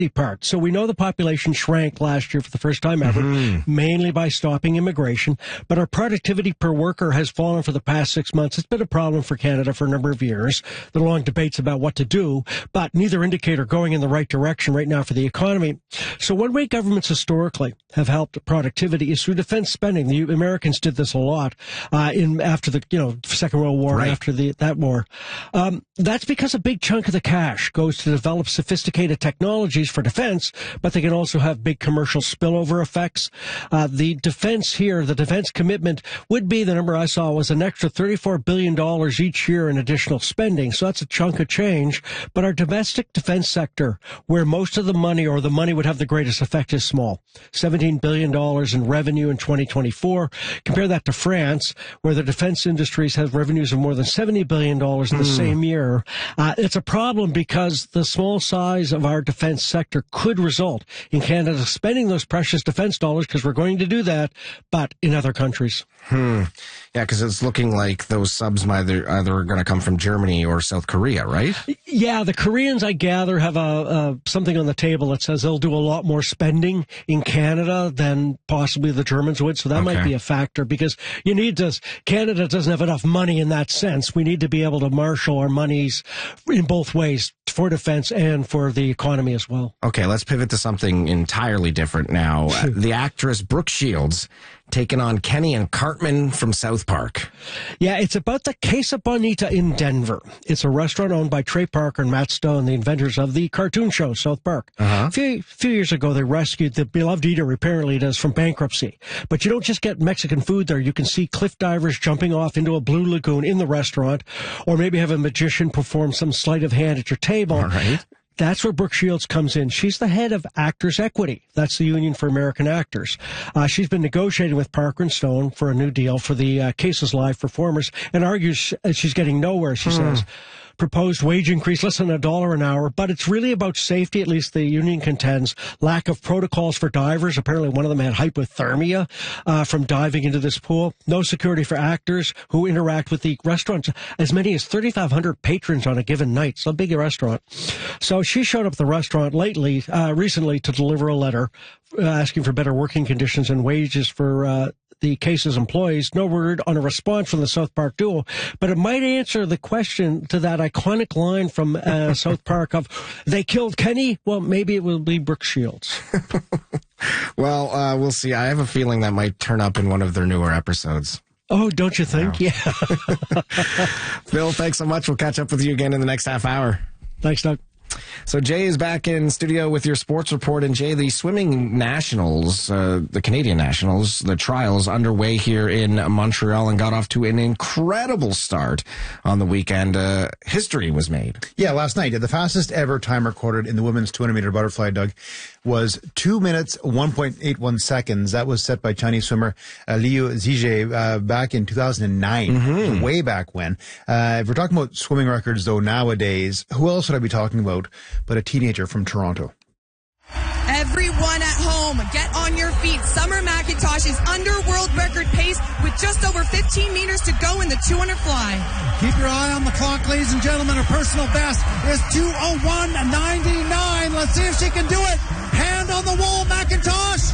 part. So we know the population shrank last year for the first time ever, mainly by stopping immigration, but our productivity per worker has fallen for the past 6 months. It's been a problem for Canada for a number of years. There are long debates about what to do, but neither indicator going in the right direction right now for the economy. So one way governments historically have helped productivity is through defense spending. The Americans did this a lot after the Second World War, after that war. That's because a big chunk of the cash goes to develop sophisticated technologies for defense, but they can also have big commercial spillover effects. The defense commitment would be, the number I saw was an extra $34 billion each year in additional spending. So that's a chunk of change. But our domestic defense sector, where most of the money or the money would have the greatest effect, is small. $17 billion in revenue in 2024. Compare that to France, where the defense industries have revenues of more than $70 billion in the same year. It's a problem because the small size of our defense sector could result in Canada spending those precious defense dollars, because we're going to do that, but in other countries. Yeah, because it's looking like those subs either are going to come from Germany or South Korea, right? Yeah, the Koreans, I gather, have something on the table that says they'll do a lot more spending in Canada than possibly the Germans would. So that might be a factor, because Canada doesn't have enough money in that sense. We need to be able to marshal our monies in both ways, for defense and for the economy as well. Okay, let's pivot to something entirely different now. The actress Brooke Shields taking on Kenny and Cartman from South Park. Yeah, it's about the Casa Bonita in Denver. It's a restaurant owned by Trey Parker and Matt Stone, the inventors of the cartoon show South Park. A few years ago, they rescued the beloved eater, apparently it is, from bankruptcy. But you don't just get Mexican food there. You can see cliff divers jumping off into a blue lagoon in the restaurant, or maybe have a magician perform some sleight of hand at your table. All right. That's where Brooke Shields comes in. She's the head of Actors Equity. That's the union for American actors. She's been negotiating with Parker and Stone for a new deal for the Cases Live performers, and argues she's getting nowhere, she says. Proposed wage increase, less than $1 an hour, but it's really about safety, at least the union contends. Lack of protocols for divers. Apparently one of them had hypothermia from diving into this pool. No security for actors who interact with the restaurants. As many as 3,500 patrons on a given night. It's a big restaurant. So she showed up at the restaurant recently to deliver a letter asking for better working conditions and wages for the Case's employees. No word on a response from the South Park duo, but it might answer the question to that iconic line from South Park of, they killed Kenny? Well, maybe it will be Brooke Shields. Well, we'll see. I have a feeling that might turn up in one of their newer episodes. Oh, don't you think? No. Yeah. Phil, thanks so much. We'll catch up with you again in the next half hour. Thanks, Doug. So Jay is back in studio with your sports report. And Jay, the swimming nationals, the Canadian nationals, the trials underway here in Montreal, and got off to an incredible start on the weekend. History was made. Yeah, last night. The fastest ever time recorded in the women's 200-meter butterfly, Doug, was 2 minutes, 1.81 seconds. That was set by Chinese swimmer Liu Zhizhe back in 2009, way back when. If we're talking about swimming records, though, nowadays, who else would I be talking about but a teenager from Toronto? Everyone at home, get on your feet. Summer McIntosh is under world record pace with just over 15 meters to go in the 200 fly. Keep your eye on the clock, ladies and gentlemen. Her personal best is 2:01.99. Let's see if she can do it. Hand on the wall, McIntosh.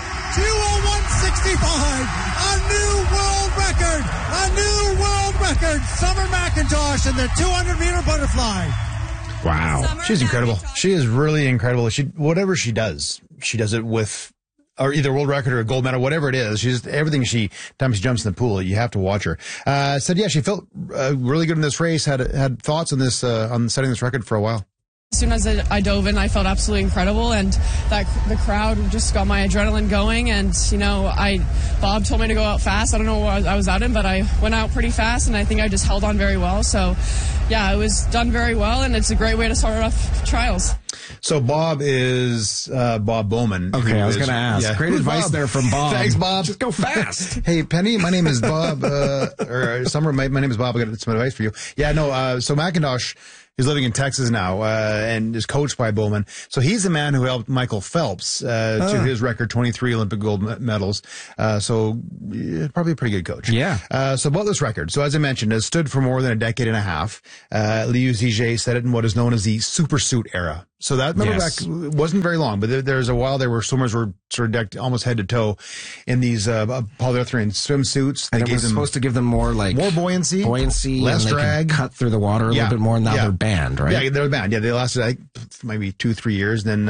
2:01.65. A new world record. A new world record. Summer McIntosh in the 200-meter butterfly. Wow. She's incredible. She is really incredible. Whatever she does it with either world record or a gold medal, whatever it is. She's everything time she jumps in the pool, you have to watch her. Said, yeah, she felt really good in this race, had thoughts on this, on setting this record for a while. As soon as I dove in, I felt absolutely incredible, and the crowd just got my adrenaline going. And Bob told me to go out fast. I don't know what I was out in, but I went out pretty fast, and I think I just held on very well. So, yeah, it was done very well, and it's a great way to start off trials. So Bob is Bob Bowman. Okay, I was going to ask. Yeah. Great advice there from Bob. Thanks, Bob. Just go fast. Hey, Penny, my name is Bob. Or Summer, my name is Bob. I got some advice for you. Yeah, no. So McIntosh is living in Texas now and is coached by Bowman. So he's the man who helped Michael Phelps to his record 23 Olympic gold medals. So probably a pretty good coach. Yeah. So about this record. So as I mentioned, it stood for more than a decade and a half. Liu Zhizhe set it in what is known as the supersuit era. So that, remember back, wasn't very long, but there's a while there where swimmers were sort of decked almost head to toe in these polyurethane swimsuits. And it was supposed to give them more buoyancy, less drag, cut through the water a little bit more. Now they're banned, right? Yeah, they're banned. Yeah, they lasted maybe 2-3 years. Then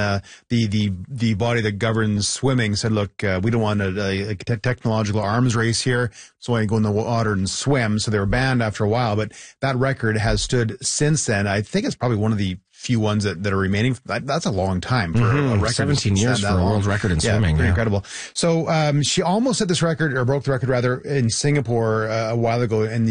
the body that governs swimming said, look, we don't want a technological arms race here, so I go in the water and swim. So they were banned after a while, but that record has stood since then. I think it's probably one of the few ones that are remaining. That's a long time for a record. 17 years for a world record in swimming. Pretty incredible. So she almost set this record, or broke the record rather, in Singapore a while ago in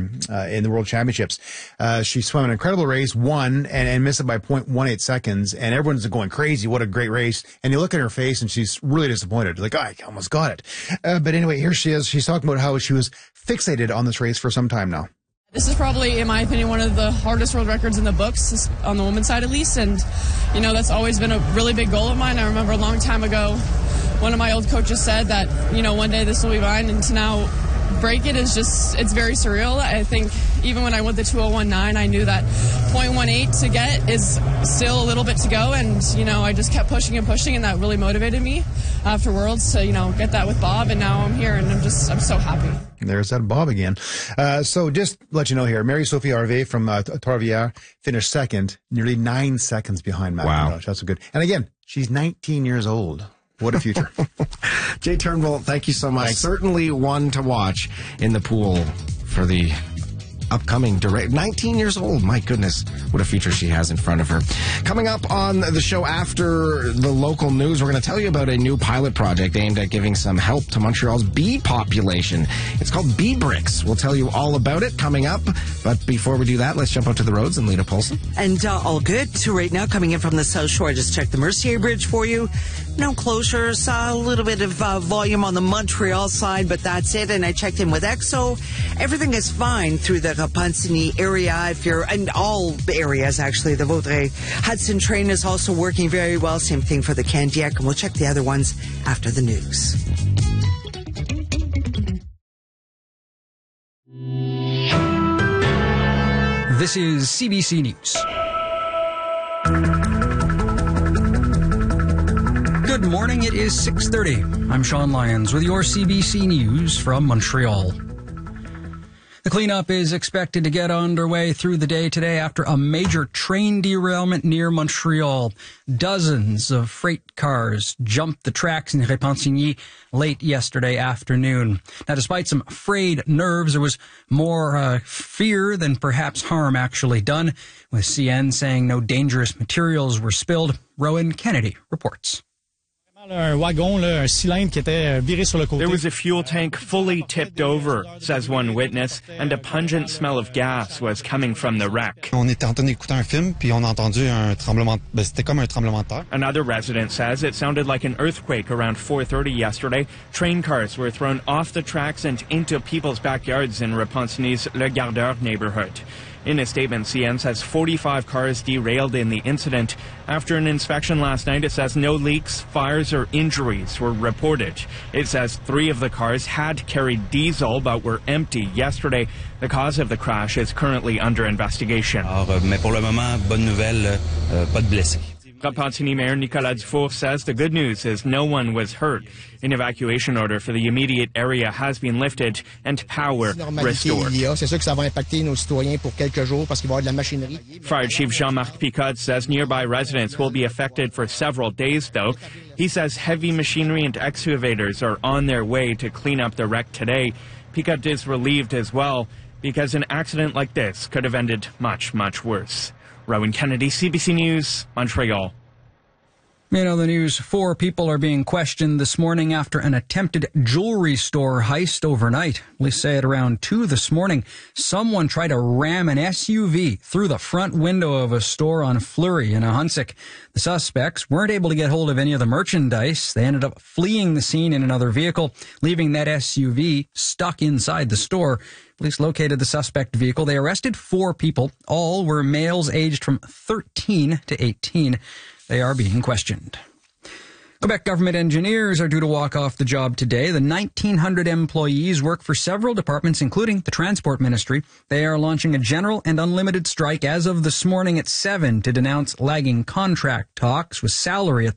the World Championships. She swam an incredible race, won, and missed it by 0.18 seconds, and everyone's going crazy. What a great race. And you look at her face and she's really disappointed. Like, I almost got it. But anyway, here she is. She's talking about how she was fixated on this race for some time now. This is probably, in my opinion, one of the hardest world records in the books, on the women's side at least. And, that's always been a really big goal of mine. I remember a long time ago, one of my old coaches said that, one day this will be mine. And to now break it is it's very surreal. I think even when I went the 2:01.9, I knew that 0.18 to get is still a little bit to go. And, I just kept pushing and pushing, and that really motivated me after Worlds to, get that with Bob. And now I'm here, and I'm so happy. There's that Bob again. So just let you know here, Marie-Sophie Harvey from Trois-Rivières finished second, nearly 9 seconds behind McIntosh. Wow. That's good. And again, she's 19 years old. What a future. Jay Turnbull, thank you so much. Thanks. Certainly one to watch in the pool for the upcoming 19 years old. My goodness, what a future she has in front of her. Coming up on the show after the local news, we're going to tell you about a new pilot project aimed at giving some help to Montreal's bee population. It's called Bee Bricks. We'll tell you all about it coming up. But before we do that, let's jump out to the roads and Lita Polson. And all good. So right now, coming in from the South Shore, I just checked the Mercier Bridge for you. No closures, a little bit of volume on the Montreal side, but that's it. And I checked in with EXO. Everything is fine through the Repentigny area, and all areas actually. The Vaudreuil Hudson train is also working very well. Same thing for the Candiac, and we'll check the other ones after the news. This is CBC News. Good morning, it is 6:30. I'm Sean Lyons with your CBC News from Montreal. The cleanup is expected to get underway through the day today after a major train derailment near Montreal. Dozens of freight cars jumped the tracks in Repentigny late yesterday afternoon. Now, despite some frayed nerves, there was more fear than perhaps harm actually done, with CN saying no dangerous materials were spilled. Rowan Kennedy reports. There was a fuel tank fully tipped over, says one witness, and a pungent smell of gas was coming from the wreck. Another resident says it sounded like an earthquake around 4:30 yesterday. Train cars were thrown off the tracks and into people's backyards in Repentigny's Le Gardeur neighborhood. In a statement, CN says 45 cars derailed in the incident. After an inspection last night, it says no leaks, fires, or injuries were reported. It says 3 of the cars had carried diesel but were empty yesterday. The cause of the crash is currently under investigation. Mais pour le moment, bonne nouvelle, pas de blessés. Repentigny Mayor Nicolas Dufour says the good news is no one was hurt. An evacuation order for the immediate area has been lifted and power restored. Fire Chief Jean-Marc Picotte says nearby residents will be affected for several days, though. He says heavy machinery and excavators are on their way to clean up the wreck today. Picotte is relieved as well because an accident like this could have ended much, much worse. Rowan Kennedy, CBC News, Montreal. The news, 4 people are being questioned this morning after an attempted jewelry store heist overnight. Police say at around 2 this morning, someone tried to ram an SUV through the front window of a store on Fleury in Ahuntsic. The suspects weren't able to get hold of any of the merchandise. They ended up fleeing the scene in another vehicle, leaving that SUV stuck inside the store. Police located the suspect vehicle. They arrested 4 people. All were males aged from 13 to 18. They are being questioned. Quebec government engineers are due to walk off the job today. The 1,900 employees work for several departments, including the Transport Ministry. They are launching a general and unlimited strike as of this morning at 7 to denounce lagging contract talks with salary